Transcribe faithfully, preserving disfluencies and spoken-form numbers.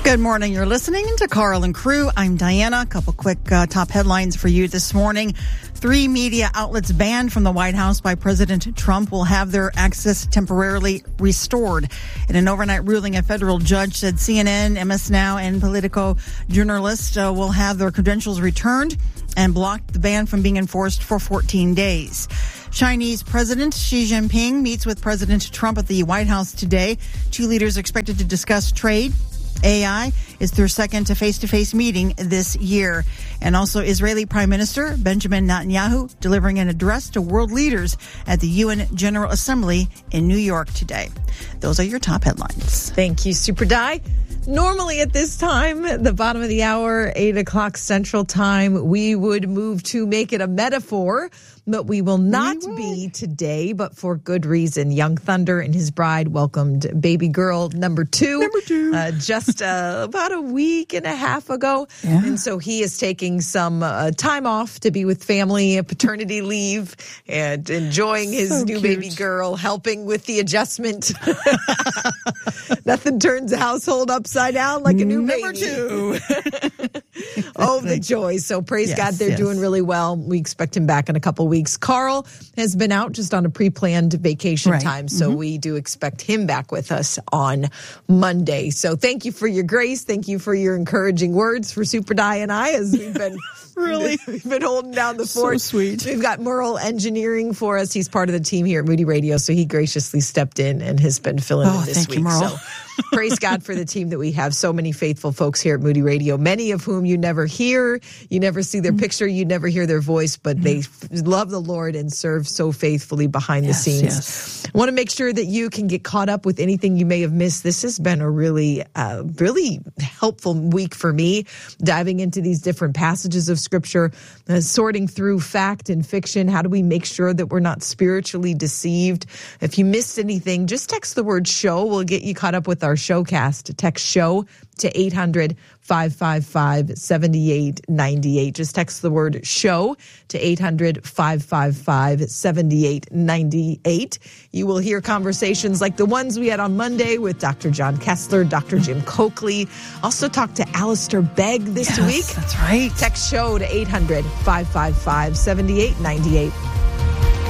Good morning. You're listening to Carl and Crew. I'm Diana. A couple quick uh, top headlines for you this morning. Three media outlets banned from the White House by President Trump will have their access temporarily restored. In an overnight ruling, a federal judge said C N N, M S Now, and Politico journalists uh, will have their credentials returned and blocked the ban from being enforced for fourteen days. Chinese President Xi Jinping meets with President Trump at the White House today. Two leaders expected to discuss trade. A I is their second face-to-face meeting this year. And also Israeli Prime Minister Benjamin Netanyahu delivering an address to world leaders at the U N General Assembly in New York today. Those are your top headlines. Thank you, Super Di. Normally at this time, the bottom of the hour, eight o'clock Central Time, we would move to Make It a Metaphor, but we will not we be today, but for good reason. Young Thunder and his bride welcomed baby girl number two, number two. Uh, just uh, about a week and a half ago. Yeah. And so he is taking some uh, time off to be with family, a paternity leave, and enjoying his so new cute. baby girl, helping with the adjustment. Nothing turns the household upside down like a new number baby. two. Oh, the joy. So praise yes, God, they're yes. doing really well. We expect him back in a couple weeks. Carl has been out just on a pre-planned vacation right. time, so mm-hmm. we do expect him back with us on Monday. So thank you for your grace. Thank you for your encouraging words for Super Di and I as we've been really we've been holding down the fort. So sweet. We've got Merle engineering for us. He's part of the team here at Moody Radio, so he graciously stepped in and has been filling oh, in this thank week. You, Merle. So praise God for the team that we have. So many faithful folks here at Moody Radio, many of whom you never hear, you never see their mm-hmm. picture, you never hear their voice, but mm-hmm. they f- love the Lord and serve so faithfully behind yes, the scenes. Yes. I want to make sure that you can get caught up with anything you may have missed. This has been a really, uh, really helpful week for me, diving into these different passages of Scripture, uh, sorting through fact and fiction. How do we make sure that we're not spiritually deceived? If you missed anything, just text the word show. We'll get you caught up with our showcast. Text show to eight hundred, five five five, seven eight nine eight. Just text the word show to eight hundred, five five five, seven eight nine eight. You will hear conversations like the ones we had on Monday with Doctor John Kessler, Doctor Jim Coakley. Also talked to Alistair Begg this yes, week. That's right. Text show to eight hundred, five five five, seven eight nine eight.